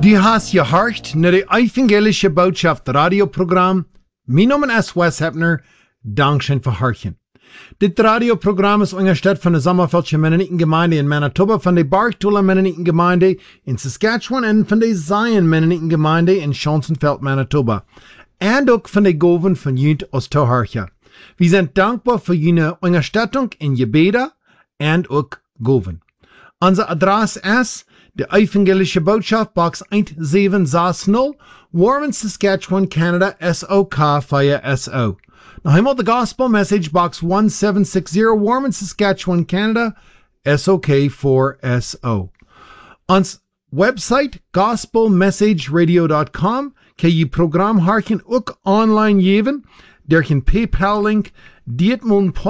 Die hast gehoord naar de evangelische boodschap radioprogramma. Mijn naam is Wes Hepner. Dankzij voor hartje. Dit radioprogramma is ondersteund van de Sommerfeldse Mennonitengemeinde in Manitoba, van de Barktola Mennonitengemeinde in Saskatchewan en van de Zion Mennonitengemeinde in Schonsenfeld, Manitoba. En ook van de Goven van Junt Oosterhartje. We zijn dankbaar voor jullie ondersteuning in gebeden en ook Goven. Onze adres is de Evangelische Boodschap, box 1760, Warman, Saskatchewan, Canada, SOK 4SO. Nog eenmaal de Gospel Message, box 1760, Warman, Saskatchewan, Canada, SOK 4SO. Ons website, gospelmessageradio.com, kan je programma harken ook online geven. Der geen PayPal-link, die het